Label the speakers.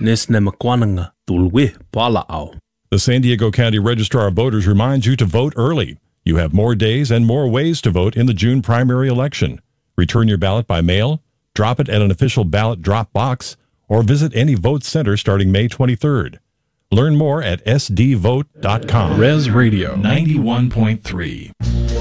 Speaker 1: The San Diego County Registrar of Voters reminds you to vote early. You have more days and more ways to vote in the June primary election. Return your ballot by mail, drop it at an official ballot drop box, or visit any vote center starting May 23rd. Learn more at sdvote.com.
Speaker 2: Res Radio 91.3.